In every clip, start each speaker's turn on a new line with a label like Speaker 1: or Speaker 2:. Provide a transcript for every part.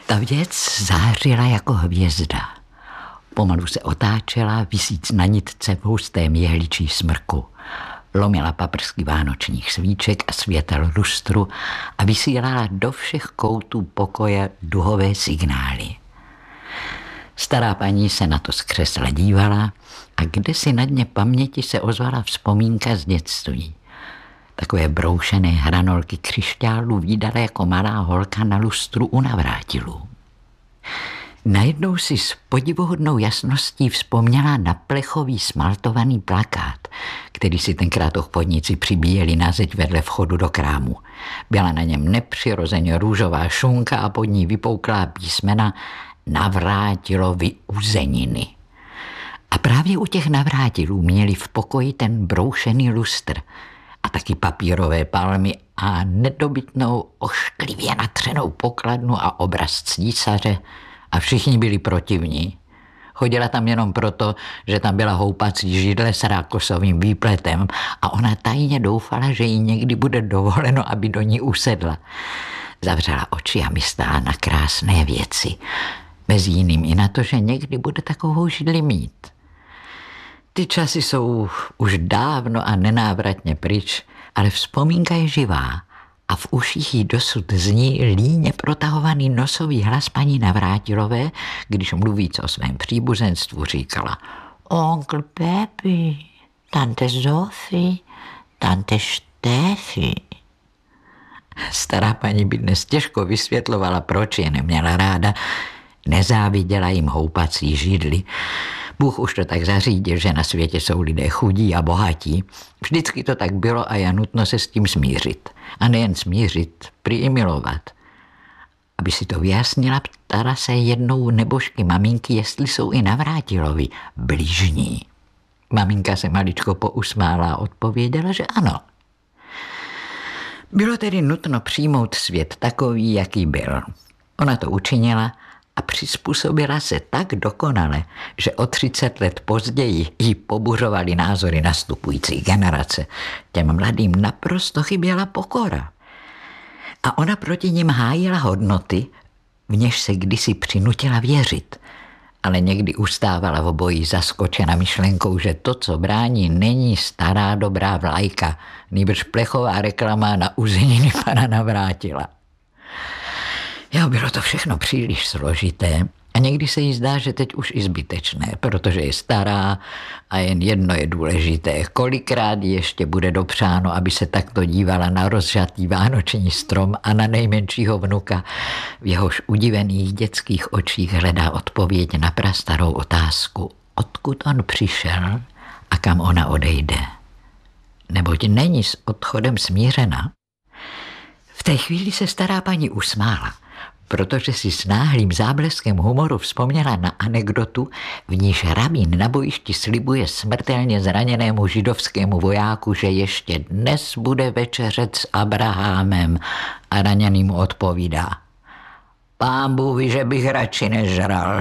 Speaker 1: Ta věc zářila jako hvězda. Pomalu se otáčela, visíc na nitce v hustém jehličí smrku. Lomila paprsky vánočních svíček a světel lustru a vysílala do všech koutů pokoje duhové signály. Stará paní se na to z křesla dívala a kdesi na dně paměti se ozvala vzpomínka z dětství. Takové broušené hranolky křišťálů vídala jako malá holka na lustru u navrátilů. Najednou si s podivuhodnou jasností vzpomněla na plechový smaltovaný plakát, který si tenkrát obchodníci přibíjeli na zeď vedle vchodu do krámu. Byla na něm nepřirozeně růžová šunka a pod ní vypouklá písmena Navrátilovi uzeniny. A právě u těch navrátilů měli v pokoji ten broušený lustr a taky papírové palmy a nedobytnou ošklivě natřenou pokladnu a obraz císaře a všichni byli protivní. Chodila tam jenom proto, že tam byla houpací židle s rákosovým výpletem a ona tajně doufala, že jí někdy bude dovoleno, aby do ní usedla. Zavřela oči a myslela na krásné věci. Mezi jiným i na to, že někdy bude takovou židli mít. Ty časy jsou už dávno a nenávratně pryč, ale vzpomínka je živá a v uších jí dosud zní líně protahovaný nosový hlas paní Navrátilové, když mluvíc o svém příbuzenstvu říkala: Onkel Pepi, tante Zofie, tante Štéfy. Stará paní by dnes těžko vysvětlovala, proč je neměla ráda. Nezáviděla jim houpací židli. Bůh už to tak zařídil, že na světě jsou lidé chudí a bohatí. Vždycky to tak bylo a je nutno se s tím smířit. A nejen smířit, prý i milovat. Aby si to vyjasnila, ptala se jednou nebožky maminky, jestli jsou i Navrátilovi bližní. Maminka se maličko pousmála a odpověděla, že ano. Bylo tedy nutno přijmout svět takový, jaký byl. Ona to učinila a přizpůsobila se tak dokonale, že o 30 let později jí pobuřovaly názory nastupující generace. Těm mladým naprosto chyběla pokora. A ona proti nim hájila hodnoty, v něž se kdysi přinutila věřit. Ale někdy ustávala v boji zaskočena myšlenkou, že to, co brání, není stará dobrá vlajka, nýbrž plechová reklama na uzeniny pana Navrátila. Jo, bylo to všechno příliš složité a někdy se jí zdá, že teď už i zbytečné, protože je stará a jen jedno je důležité. Kolikrát ještě bude dopřáno, aby se takto dívala na rozžatý vánoční strom a na nejmenšího vnuka, v jehož udivených dětských očích hledá odpověď na prastarou otázku, odkud on přišel a kam ona odejde. Neboť není s odchodem smířena. V té chvíli se stará paní usmála, protože si s náhlým zábleskem humoru vzpomněla na anekdotu, v níž rabín na bojišti slibuje smrtelně zraněnému židovskému vojáku, že ještě dnes bude večeřet s Abrahamem, a raněný mu odpovídá: Pán Bůh ví, že bych radši nežral.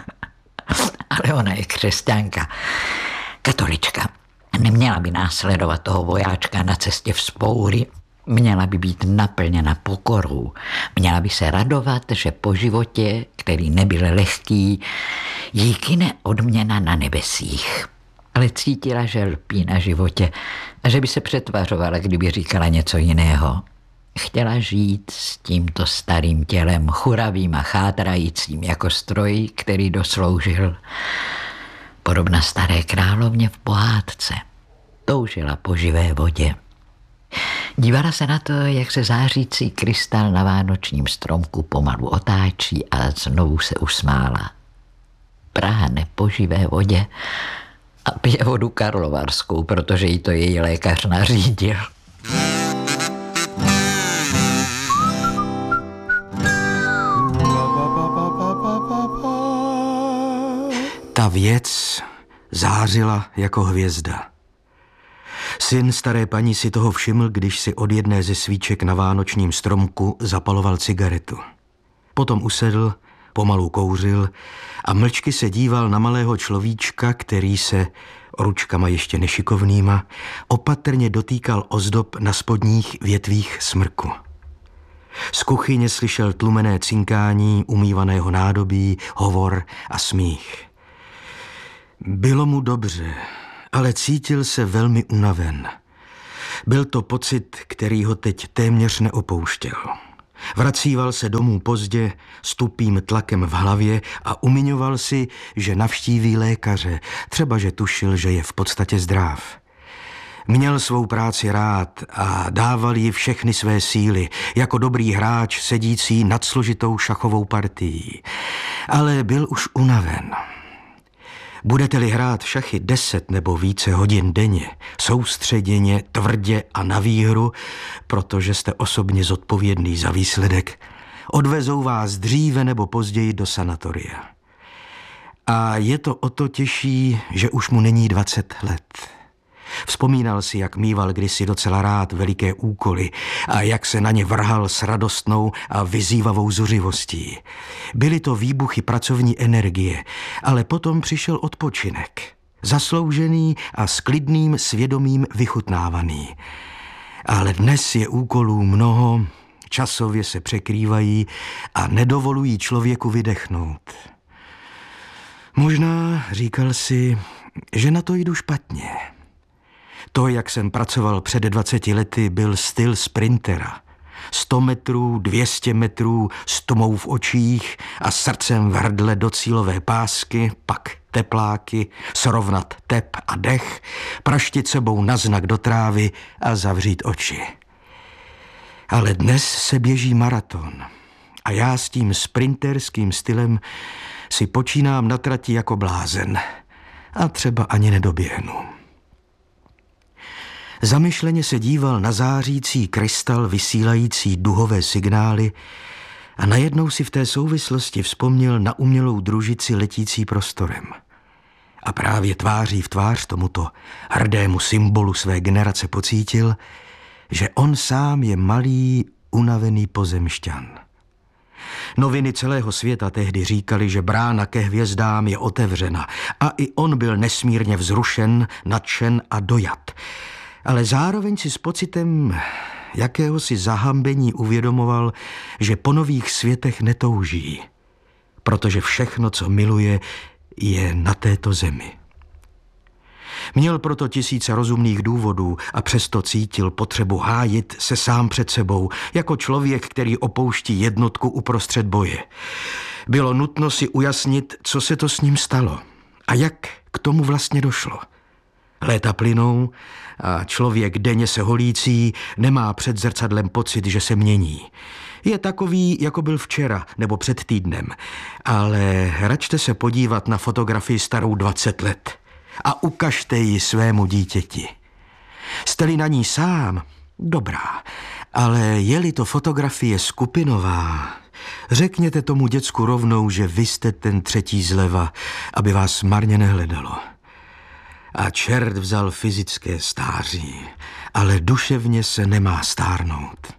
Speaker 1: Ale ona je křesťanka, katolička. Neměla by následovat toho vojáčka na cestě vzpoury, měla by být naplněna pokorou. Měla by se radovat, že po životě, který nebyl lehký, jí kyne odměna na nebesích. Ale cítila, že lpí na životě a že by se přetvařovala, kdyby říkala něco jiného. Chtěla žít s tímto starým tělem, churavým a chátrajícím jako stroj, který dosloužil. Podobna staré královně v pohádce. Toužila po živé vodě. Dívala se na to, jak se zářící krystal na vánočním stromku pomalu otáčí a znovu se usmála. Práhne po živé vodě a pije vodu karlovarskou, protože jí to její lékař nařídil.
Speaker 2: Ta věc zářila jako hvězda. Syn staré paní si toho všiml, když si od jedné ze svíček na vánočním stromku zapaloval cigaretu. Potom usedl, pomalu kouřil a mlčky se díval na malého človíčka, který se ručkama ještě nešikovnýma opatrně dotýkal ozdob na spodních větvích smrku. Z kuchyně slyšel tlumené cinkání umývaného nádobí, hovor a smích. Bylo mu dobře, ale cítil se velmi unaven. Byl to pocit, který ho teď téměř neopouštěl. Vracíval se domů pozdě s tupým tlakem v hlavě a umiňoval si, že navštíví lékaře, třeba že tušil, že je v podstatě zdrav. Měl svou práci rád a dával jí všechny své síly, jako dobrý hráč sedící nad složitou šachovou partií. Ale byl už unaven. Budete-li hrát šachy 10 nebo více hodin denně, soustředěně, tvrdě a na výhru, protože jste osobně zodpovědný za výsledek, odvezou vás dříve nebo později do sanatoria. A je to o to těžší, že už mu není 20 let. Vzpomínal si, jak mýval kdysi docela rád veliké úkoly a jak se na ně vrhal s radostnou a vyzývavou zuřivostí. Byly to výbuchy pracovní energie, ale potom přišel odpočinek. Zasloužený a s klidným svědomím vychutnávaný. Ale dnes je úkolů mnoho, časově se překrývají a nedovolují člověku vydechnout. Možná, říkal si, že na to jdu špatně. To, jak jsem pracoval před 20 lety, byl styl sprintera. 100 metrů, 200 metrů, s tmou v očích a srdcem v hrdle do cílové pásky, pak tepláky, srovnat tep a dech, praštit sebou na znak do trávy a zavřít oči. Ale dnes se běží maraton a já s tím sprinterským stylem si počínám na trati jako blázen a třeba ani nedoběhnu. Zamyšleně se díval na zářící krystal vysílající duhové signály a najednou si v té souvislosti vzpomněl na umělou družici letící prostorem. A právě tváří v tvář tomuto hrdému symbolu své generace pocítil, že on sám je malý, unavený pozemšťan. Noviny celého světa tehdy říkali, že brána ke hvězdám je otevřena a i on byl nesmírně vzrušen, nadšen a dojat. Ale zároveň si s pocitem jakéhosi zahambení uvědomoval, že po nových světech netouží, protože všechno, co miluje, je na této zemi. Měl proto tisíce rozumných důvodů a přesto cítil potřebu hájit se sám před sebou, jako člověk, který opouští jednotku uprostřed boje. Bylo nutno si ujasnit, co se to s ním stalo a jak k tomu vlastně došlo. Léta plynou a člověk denně se holící nemá před zrcadlem pocit, že se mění. Je takový, jako byl včera nebo před týdnem, ale račte se podívat na fotografii starou 20 let a ukažte ji svému dítěti. Jste-li na ní sám, dobrá, ale je-li to fotografie skupinová, řekněte tomu děcku rovnou, že vy jste ten třetí zleva, aby vás marně nehledalo. A čert vzal fyzické stáří, ale duševně se nemá stárnout.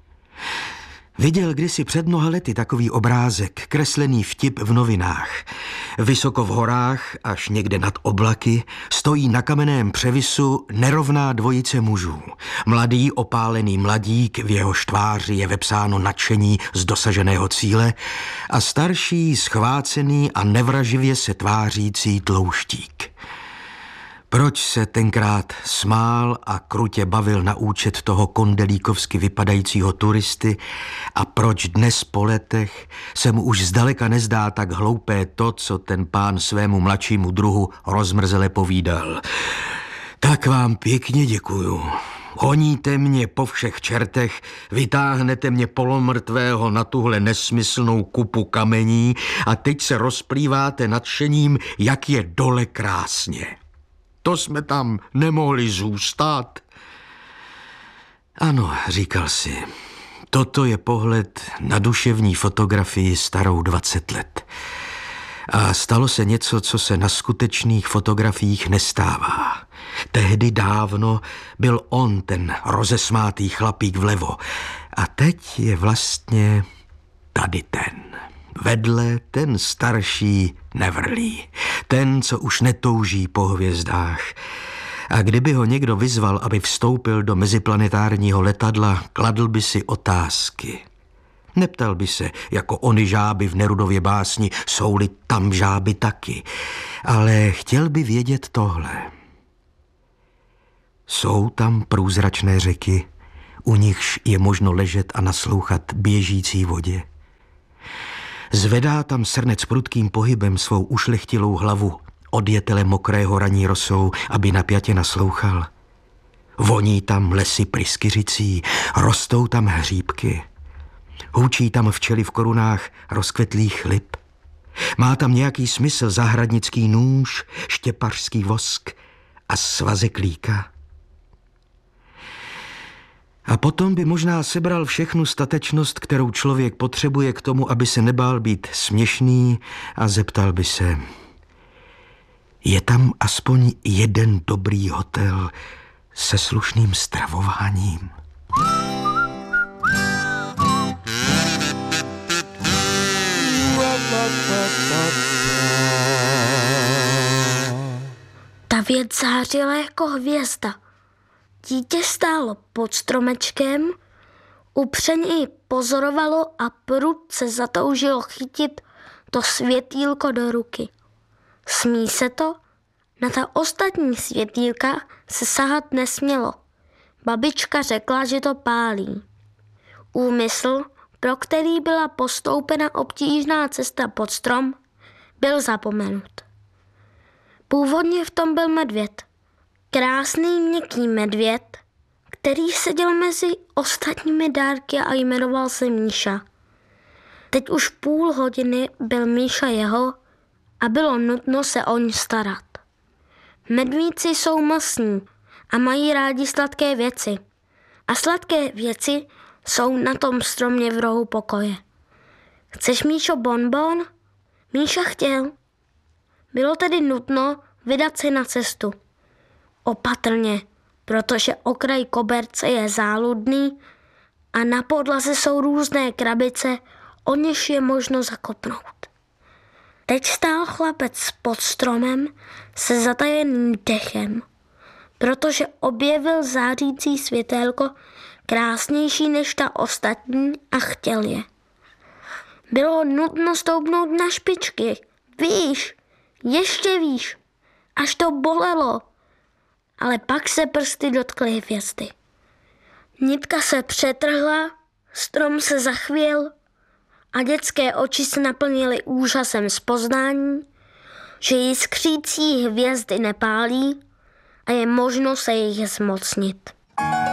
Speaker 2: Viděl kdysi před mnoha lety takový obrázek, kreslený vtip v novinách. Vysoko v horách, až někde nad oblaky, stojí na kamenném převisu nerovná dvojice mužů. Mladý opálený mladík, v jehož tváři je vepsáno nadšení z dosaženého cíle, a starší, schvácený a nevraživě se tvářící tlouštík. Proč se tenkrát smál a krutě bavil na účet toho kondelíkovsky vypadajícího turisty a proč dnes po letech se mu už zdaleka nezdá tak hloupé to, co ten pán svému mladšímu druhu rozmrzele povídal. Tak vám pěkně děkuju. Honíte mě po všech čertech, vytáhnete mě polomrtvého na tuhle nesmyslnou kupu kamení a teď se rozplýváte nadšením, jak je dole krásně. To jsme tam nemohli zůstat. Ano, říkal si, toto je pohled na duševní fotografii starou 20 let. A stalo se něco, co se na skutečných fotografiích nestává. Tehdy dávno byl on ten rozesmátý chlapík vlevo. A teď je vlastně tady ten. Vedle ten starší nevrlý. Ten, co už netouží po hvězdách. A kdyby ho někdo vyzval, aby vstoupil do meziplanetárního letadla, kladl by si otázky. Neptal by se, jako ony žáby v Nerudově básni, jsou-li tam žáby taky. Ale chtěl by vědět tohle. Jsou tam průzračné řeky, u nichž je možno ležet a naslouchat běžící vodě. Zvedá tam srnec prudkým pohybem svou ušlechtilou hlavu od jetele mokrého raní rosou, aby napjatě naslouchal. Voní tam lesy pryskyřicí, rostou tam hříbky. Hůčí tam včely v korunách rozkvetlých lip. Má tam nějaký smysl zahradnický nůž, štěpařský vosk a svazek líka. A potom by možná sebral všechnu statečnost, kterou člověk potřebuje k tomu, aby se nebál být směšný, a zeptal by se: je tam aspoň jeden dobrý hotel se slušným stravováním?
Speaker 3: Ta věc zářila jako hvězda. Dítě stálo pod stromečkem, upřeně ji pozorovalo a prudce zatoužilo chytit to světýlko do ruky. Smí se to? Na ta ostatní světýlka se sahat nesmělo. Babička řekla, že to pálí. Úmysl, pro který byla postoupena obtížná cesta pod strom, byl zapomenut. Původně v tom byl medvěd. Krásný měkký medvěd, který seděl mezi ostatními dárky a jmenoval se Míša. Teď už půl hodiny byl Míša jeho a bylo nutno se o ní starat. Medvídci jsou mastní a mají rádi sladké věci. A sladké věci jsou na tom stromě v rohu pokoje. Chceš, Míšo, bonbon? Míša chtěl. Bylo tedy nutno vydat se na cestu. Opatrně, protože okraj koberce je záludný a na podlaze jsou různé krabice, o něž je možno zakopnout. Teď stál chlapec pod stromem se zatajeným dechem, protože objevil zářící světélko krásnější než ta ostatní a chtěl je. Bylo nutno stoupnout na špičky, výš, ještě výš, až to bolelo, ale pak se prsty dotkly hvězdy. Nitka se přetrhla, strom se zachvěl a dětské oči se naplnily úžasem z poznání, že jiskřící hvězdy nepálí a je možno se jich zmocnit.